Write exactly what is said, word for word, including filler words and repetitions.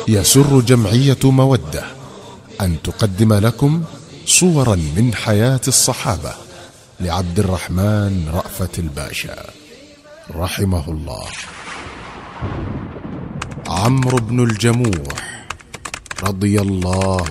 يسر جمعية مودة أن تقدم لكم صورا من حياة الصحابة لعبد الرحمن رأفت الباشا رحمه الله. عمرو بن الجموح رضي الله